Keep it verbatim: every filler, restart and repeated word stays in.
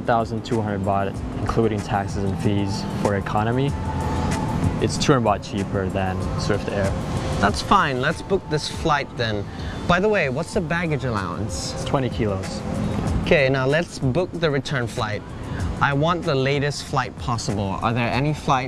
one thousand two hundred baht, including taxes and fees for economy. It's two hundred baht cheaper than Swift Air. That's fine. Let's book this flight then. By the way, what's the baggage allowance? It's twenty kilos. Okay, now let's book the return flight. I want the latest flight possible. Are there any flights